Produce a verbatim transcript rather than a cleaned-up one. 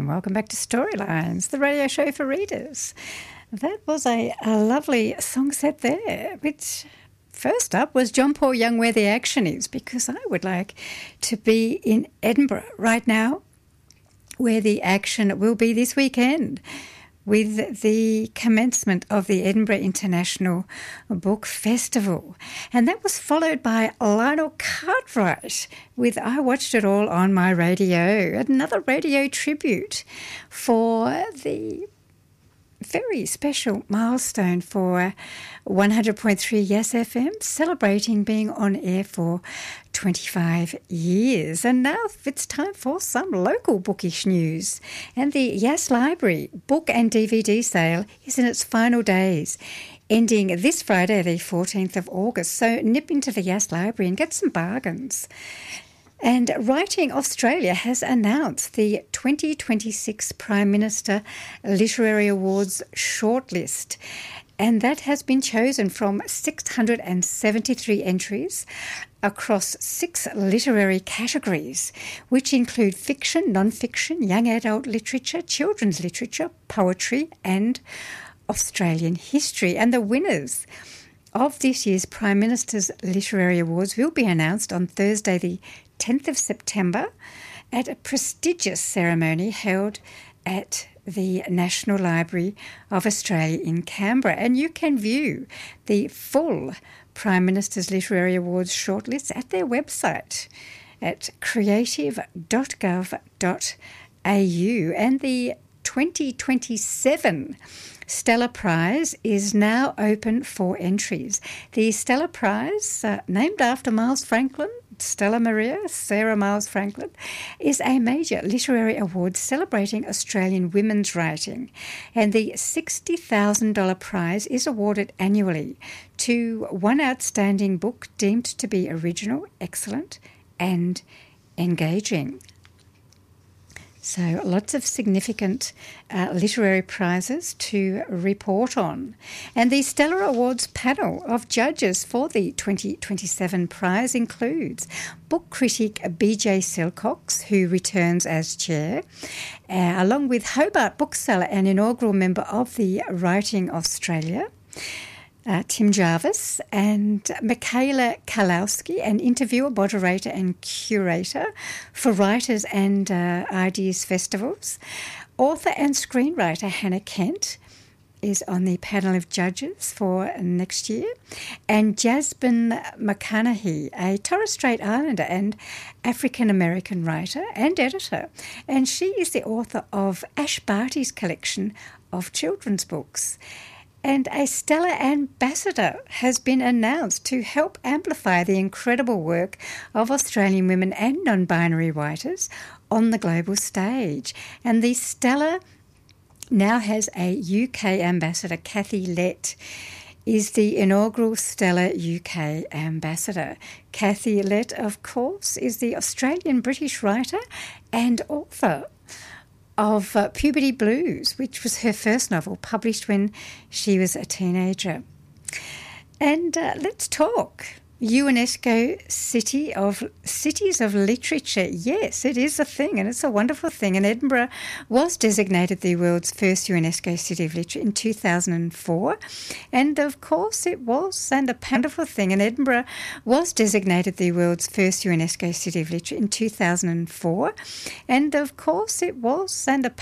and welcome back to Storylines, the radio show for readers. That was a, a lovely song set there, which first up was John Paul Young, Where the Action Is, because I would like to be in Edinburgh right now, where the action will be this weekend, with the commencement of the Edinburgh International Book Festival. And that was followed by Lionel Cartwright with I Watched It All on My Radio, another radio tribute for the very special milestone for one hundred point three Yes F M, celebrating being on air for twenty-five years. And now it's time for some local bookish news. And the Yes Library book and D V D sale is in its final days, ending this Friday, the fourteenth of August. So nip into the Yes Library and get some bargains. And Writing Australia has announced the twenty twenty-six Prime Minister Literary Awards shortlist, and that has been chosen from six hundred seventy-three entries across six literary categories, which include fiction, non-fiction, young adult literature, children's literature, poetry and Australian history. And the winners of this year's Prime Minister's Literary Awards will be announced on Thursday the tenth of September at a prestigious ceremony held at the National Library of Australia in Canberra. And you can view the full Prime Minister's Literary Awards shortlist at their website at creative dot gov dot a u. And the twenty twenty-seven Stella Prize is now open for entries. The Stella Prize, uh, named after Miles Franklin, Stella Maria Sarah Miles Franklin, is a major literary award celebrating Australian women's writing, and the sixty thousand dollars prize is awarded annually to one outstanding book deemed to be original, excellent and engaging. So lots of significant uh, literary prizes to report on. And the Stella Awards panel of judges for the twenty twenty-seven prize includes book critic B J Silcox, who returns as chair, uh, along with Hobart bookseller and inaugural member of the Writing Australia, Uh, Tim Jarvis, and Michaela Kalowski, an interviewer, moderator and curator for Writers and uh, Ideas Festivals. Author and screenwriter Hannah Kent is on the panel of judges for next year. And Jasmine McConaughey, a Torres Strait Islander and African-American writer and editor. And she is the author of Ash Barty's collection of children's books. And a Stella Ambassador has been announced to help amplify the incredible work of Australian women and non-binary writers on the global stage. And the Stella now has a U K ambassador. Kathy Lett is the inaugural Stella U K ambassador. Kathy Lett, of course, is the Australian-British writer and author of uh, Puberty Blues, which was her first novel, published when she was a teenager. And uh, let's talk UNESCO City of Cities of Literature. Yes, it is a thing, and it's a wonderful thing. And Edinburgh was designated the world's first UNESCO City of Literature in two thousand four. And of course it was, and a wonderful thing. And Edinburgh was designated the world's first UNESCO City of Literature in two thousand four. And of course it was, and a